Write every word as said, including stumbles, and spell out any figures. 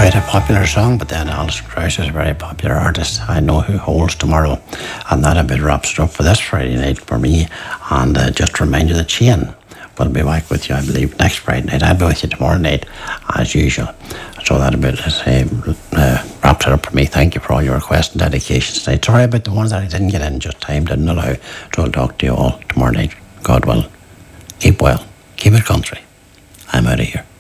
quite a popular song, but then Alison Krauss is a very popular artist. I Know Who Holds Tomorrow. And that a bit wraps it up for this Friday night for me. And uh, just to remind you that Shane will be back with you, I believe, next Friday night. I'll be with you tomorrow night, as usual. So that a bit uh, uh, wraps it up for me. Thank you for all your requests and dedications tonight. Sorry about the ones that I didn't get in, just time didn't allow. So I'll talk to you all tomorrow night. God will. Keep well. Keep it country. I'm out of here.